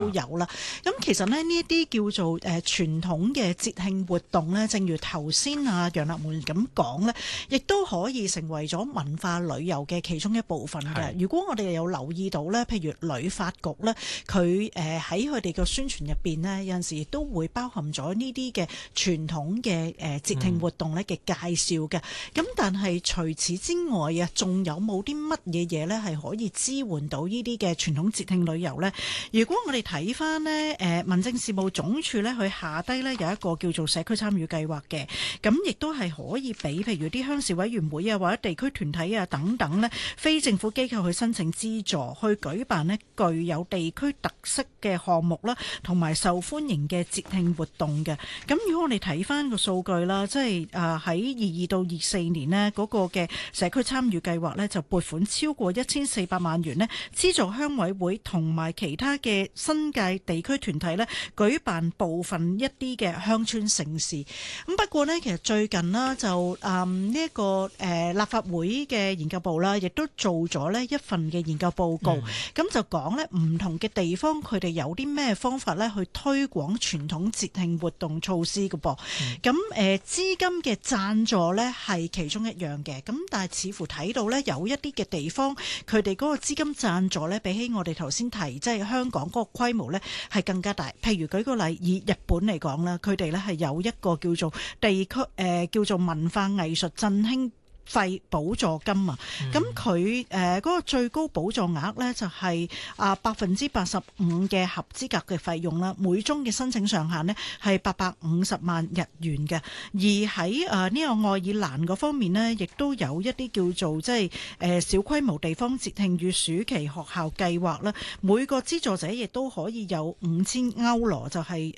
都有啦。咁其實咧呢一啲叫做傳統嘅節慶活動咧，正如頭先楊立門咁講咧，亦都可以成為咗文化旅遊嘅其中一部分嘅。如果我哋有留意到咧，譬如旅發局咧，佢喺佢哋嘅宣傳入邊咧，有陣時亦都會包含咗呢啲嘅傳統嘅節慶活動咧嘅介紹嘅。咁但係除此之外啊，仲有冇啲乜嘢嘢咧係可以支援到呢啲嘅傳統節慶旅遊咧？如果我哋睇翻咧民政事務總署咧，佢下低咧有一個叫做社區參與計劃嘅，咁亦都係可以俾譬如啲鄉事委員會啊，或者地區團體啊等等咧，非政府機構去申請資助，去舉辦咧具有地區特色嘅項目啦，同埋受歡迎嘅節慶活動嘅。咁如果我哋睇翻個數據啦，即係喺22到24年呢嗰個嘅社區參與計劃咧，就撥款超過1400萬元呢，資助鄉委會同埋其他嘅新界地區團體咧舉辦部分一啲嘅鄉村盛事。咁不過呢，其實最近啦就呢一個立法會嘅研究部啦，亦都做咗呢一份嘅研究報告，咁就講呢唔同嘅地方佢哋有啲咩方法咧去推廣傳統節慶活動措施嘅噃。咁資金嘅贊助呢係其中一樣嘅，咁但係似乎睇到呢有一啲嘅地方佢哋嗰個資金贊助呢，比起我哋頭先提即係香港嗰個規模呢係更加大。譬如舉個例，以日本嚟講啦，佢哋呢係有一個叫做地區叫做文化藝術振興費補助金啊，咁佢嗰個最高補助額呢，就係85%嘅合資格嘅費用啦，每宗嘅申請上限呢，係850萬日元嘅。而喺呢個愛爾蘭嗰方面呢，亦都有一啲叫做即係小規模地方節慶與暑期學校計劃啦，每個資助者亦都可以有5000歐羅，就係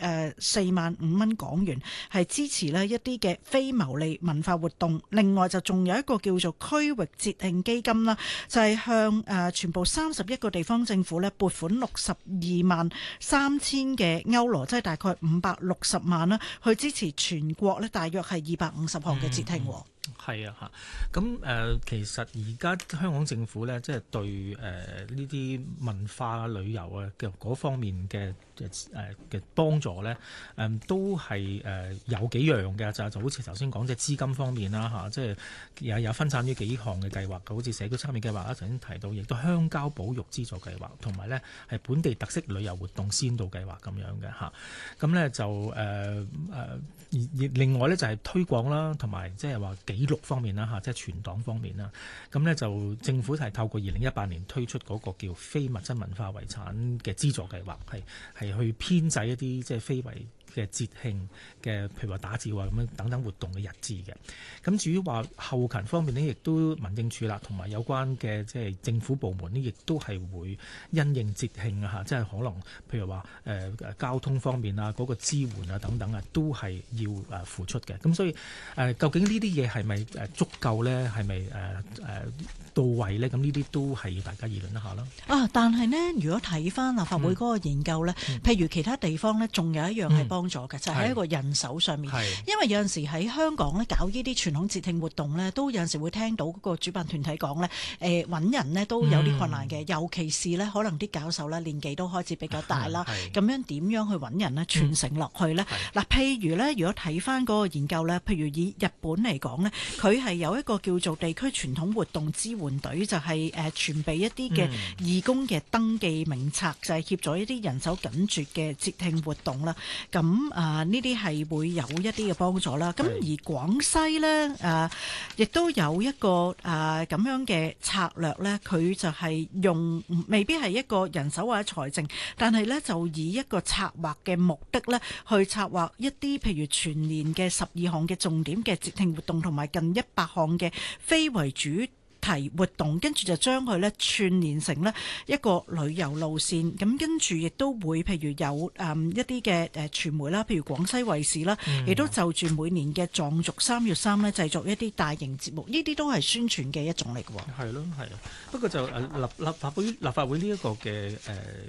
45000蚊港元，係支持呢一啲嘅非牟利文化活動。另外就仲有一個叫做區域節慶基金啦，就係向全部31個地方政府咧撥款623000嘅歐羅，即係大概560萬啦，去支持全國咧大約係250項嘅節慶。 係啊，咁其實而家香港政府咧，即係對呢啲文化旅遊啊嘅嗰方面嘅幫助咧，都係有幾樣嘅，就好似頭先講即係資金方面啦嚇，即係有分散於幾項嘅計劃，好似社區參與計劃啦，頭先提到，亦都鄉郊保育資助計劃，同埋咧係本地特色旅遊活動先導計劃咁樣嘅嚇。咁咧就另外咧就係推廣啦，同埋即係話紀錄方面啦嚇，即係存檔方面啦。咁咧就政府係透過2018年推出嗰個叫非物質文化遺產嘅資助計劃，係去編製一啲即係非遺嘅節慶嘅，譬如話打醮啊咁樣等等活動嘅日誌嘅。咁至於話後勤方面呢，亦都民政處啦，同埋有關嘅即係政府部門呢，亦都係會因應節慶啊嚇，即係可能譬如話交通方面啊，嗰個支援啊等等啊，都係要付出嘅。咁所以究竟呢啲嘢係咪足夠呢？係咪到位呢？咁呢啲都係要大家議論一下啦。 但係呢，如果睇翻立法會嗰個研究呢，譬如其他地方呢，仲有一樣係幫助嘅，就係一個人手上面。因為有陣時喺香港呢搞呢啲傳統節慶活動呢，都有陣時會聽到嗰個主辦團體講呢，揾人呢都有啲困難嘅，尤其是呢，可能啲教授呢年紀都開始比較大啦，咁樣點樣去揾人呢傳承落去呢？嗱，譬如呢，如果睇翻嗰個研究呢，譬如以日本嚟講呢，佢係有一個叫做地區傳統活動支援隊，就係傳備一啲嘅義工嘅登記名冊，就係協助一啲人手緊絀嘅節慶活動啦。咁呢啲係會有一啲嘅幫助啦。咁而廣西呢，亦都有一個咁樣嘅策略呢，佢就係用未必係一個人手或者財政，但係呢就以一個策劃嘅目的呢，去策劃一啲譬如全年嘅12項嘅重點嘅節慶活動，同埋近100項嘅非為主題活動，跟住就將佢咧串連成咧一個旅遊路線。咁跟住亦都會譬如有一啲嘅傳媒啦，譬如廣西衛視啦，亦都就住每年嘅藏族3月3咧製作一啲大型節目，呢啲都係宣傳嘅一種嚟嘅喎。 係咯，係啊。不過就立法會呢一個嘅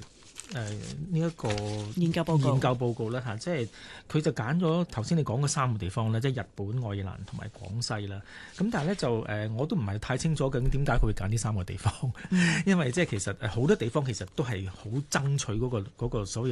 呢一個研究報告咧嚇，即係佢就揀咗頭先你講嗰3個地方咧，即係日本、愛爾蘭同埋廣西啦。咁但係咧就我都唔係太清楚究竟點解佢會揀呢3個地方，因為即係其實好多地方其實都係好爭取嗰個所謂